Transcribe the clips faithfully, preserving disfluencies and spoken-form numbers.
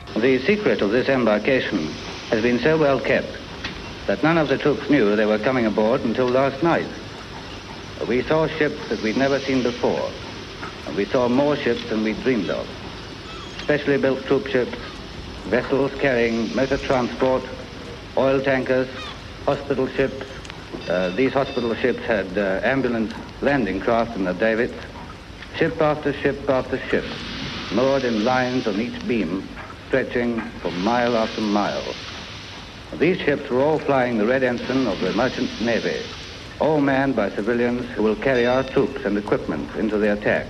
The secret of this embarkation has been so well kept that none of the troops knew they were coming aboard until last night. We saw ships that we'd never seen before, and we saw more ships than we dreamed of. Specially built troop ships, vessels carrying motor transport, oil tankers, hospital ships. Uh, these hospital ships had uh, ambulance landing craft in the davits. Ship after ship after ship, moored in lines on each beam, stretching for mile after mile. These ships were all flying the red ensign of the merchant navy, all manned by civilians who will carry our troops and equipment into the attack.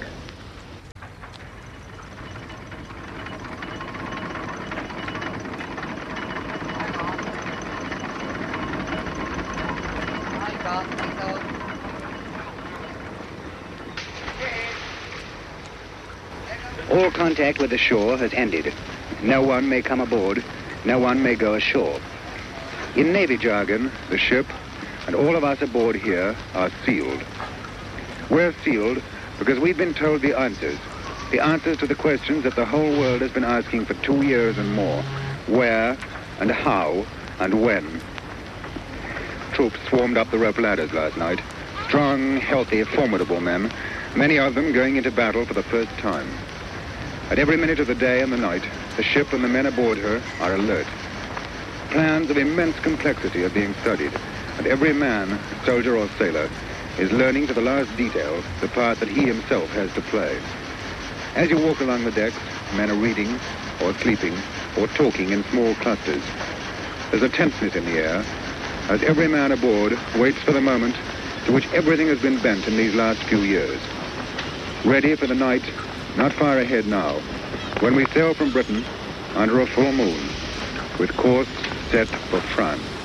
All contact with the shore has ended. No one may come aboard. No one may go ashore. In Navy jargon, the ship and all of us aboard here are sealed. We're sealed because we've been told the answers. The answers to the questions that the whole world has been asking for two years and more. Where and how and when. Troops swarmed up the rope ladders last night. Strong, healthy, formidable men. Many of them going into battle for the first time. At every minute of the day and the night, the ship and the men aboard her are alert. Plans of immense complexity are being studied, and every man, soldier or sailor, is learning to the last detail the part that he himself has to play. As you walk along the decks, men are reading, or sleeping, or talking in small clusters. There's a tenseness in the air, as every man aboard waits for the moment to which everything has been bent in these last few years. Ready for the night, not far ahead now, when we sail from Britain under a full moon, with course set for France.